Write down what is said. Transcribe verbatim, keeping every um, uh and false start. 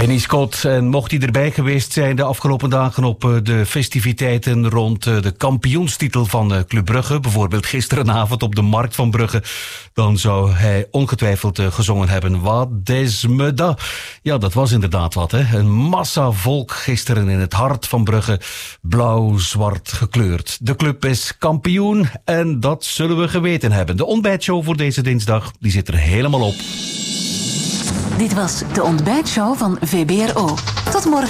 Benny Scott, en mocht hij erbij geweest zijn de afgelopen dagen op de festiviteiten rond de kampioenstitel van Club Brugge, bijvoorbeeld gisterenavond op de Markt van Brugge, dan zou hij ongetwijfeld gezongen hebben: wat is me dat? Ja, dat was inderdaad wat, hè? Een massa volk gisteren in het hart van Brugge, blauw-zwart gekleurd. De club is kampioen en dat zullen we geweten hebben. De ontbijtshow voor deze dinsdag, die zit er helemaal op. Dit was de ontbijtshow van V B R O. Tot morgen.